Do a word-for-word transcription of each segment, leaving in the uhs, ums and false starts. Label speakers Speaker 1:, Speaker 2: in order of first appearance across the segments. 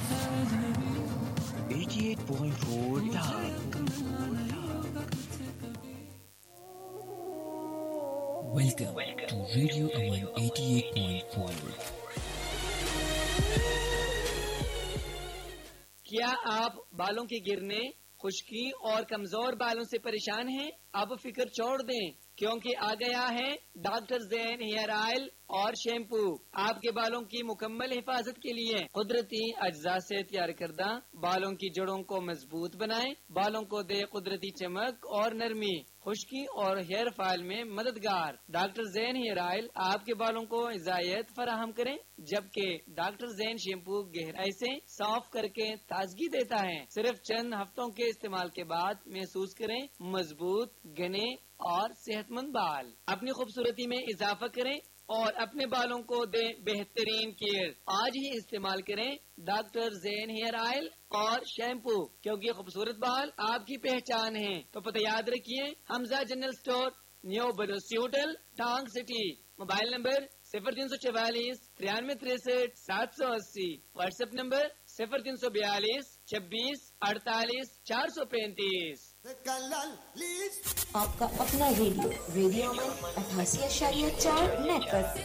Speaker 1: eighty-eight point four
Speaker 2: Welcome, Welcome to Radio Aman eighty-eight point four.
Speaker 3: क्या आप बालों के गिरने, खुश्की और कमजोर बालों से परेशान हैं? अब फिक्र छोड़ दें, क्योंकि आ गया है डॉक्टर ज़ैन हेयर ऑयल और शैम्पू। आपके बालों की मुकम्मल हिफाजत के लिए कुदरती अज्जा से तैयार करदा बालों की जड़ों को मजबूत बनाए, बालों को दे कुदरती चमक और नरमी, खुश्की और हेयर फॉल में मददगार। डॉक्टर ज़ैन हेयर ऑयल आपके बालों को इजायत फराहम करें, जबकि डॉक्टर ज़ैन शैम्पू गहराई से साफ करके ताजगी देता है। सिर्फ चंद हफ्तों के इस्तेमाल के बाद महसूस करें मजबूत, घने और सेहतमंद बाल। अपनी खूबसूरती में इजाफा करें और अपने बालों को दें बेहतरीन केयर। आज ही इस्तेमाल करें डॉक्टर ज़ैन हेयर ऑयल और शैम्पू, क्योंकि खूबसूरत बाल आपकी पहचान है। तो पता याद रखिए, Hamza general store, new बदोसी hotel, टांग सिटी। मोबाइल नंबर सिफर तीन सौ चवालीस तिरानवे तिरसठ सात सौ अस्सी। व्हाट्सएप नंबर सिफर तीन सौ बयालीस छब्बीस अड़तालीस चार सौ पैंतीस।
Speaker 4: आपका अपना रेडियो रेडियो में अठासी अशारिया चार network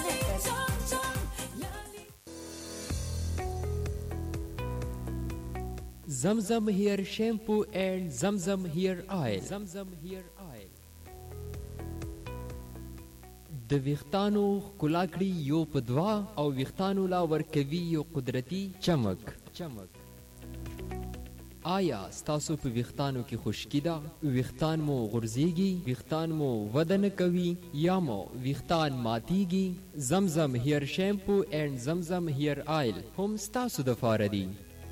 Speaker 5: Zamzam Hair Shampoo and Zamzam Hair Oil. Zamzam Hair Oil. The ویښتانو ښکلا کړي you په دوا او ویښتانو لا ورکوي یو قدرتي چمک چمک آیا ستاسو په ویښتانو کې خشکي ده؟ ویښتان مو غورځېږي؟ ویښتان مو وده نه کوي یا مو ویښتان ماتیږي؟ زمزم هیر شیمپو اینډ زمزم هیر آیل هم ستاسو دپاره دي.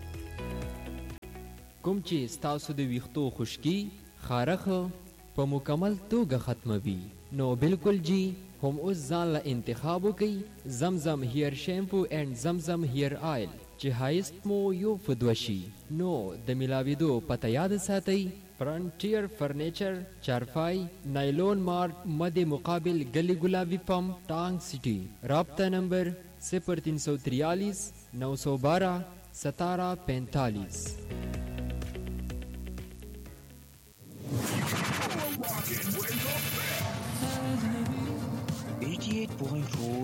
Speaker 5: کوم چې ستاسو د ویښتو خشکي خارښ په مکمل توګه ختموي، نو بالکل جی هم اوس ځان له انتخاب وکئ زمزم هیر شیمپو اینډ زمزم هیر آیل چې هایست مو یو فدوه شي. نو د میلاویدو پته یاد ساتئ، فرنټیر فرنیچر، چارپای، نایلون مارٹ، مد مقابل گلی گلابی پمپ، ٹانگ سٹی. رابطہ نمبر صفر تین سو تریالیس نو سو بارہ ستارہ پینتالیس.
Speaker 1: eighty-eight point four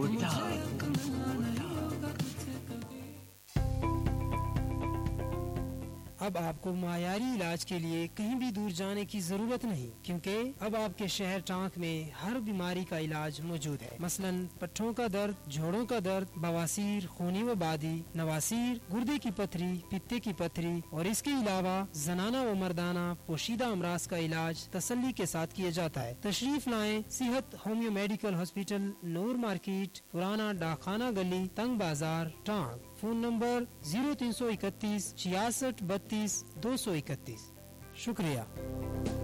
Speaker 6: अब आपको मायारी इलाज के लिए कहीं भी दूर जाने की जरूरत नहीं, क्योंकि अब आपके शहर टांक में हर बीमारी का इलाज मौजूद है। मसलन पट्ठों का दर्द, जोड़ों का दर्द, बवासीर, खूनी वबादी, नवासीर, गुर्दे की पथरी, पित्ते की पथरी और इसके अलावा जनाना व मर्दाना पोशीदा अमराज का इलाज तसल्ली के साथ किया जाता है। तशरीफ लाएं सेहत होम्यो मेडिकल हॉस्पिटल, नूर मार्केट, पुराना डाकखाना गली, तंग बाजार, टांग। फोन नंबर जीरो तीन सौ इकतीस छियासठ बत्तीस दो सौ इकतीस। शुक्रिया।